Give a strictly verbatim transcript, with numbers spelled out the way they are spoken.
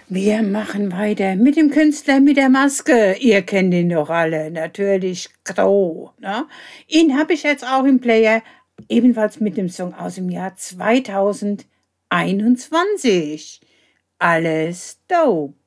Wir machen weiter mit dem Künstler mit der Maske. Ihr kennt ihn doch alle, natürlich Crow. Ne? Ihn habe ich jetzt auch im Player, ebenfalls mit dem Song aus dem Jahr zweitausendeinundzwanzig. Alles dope.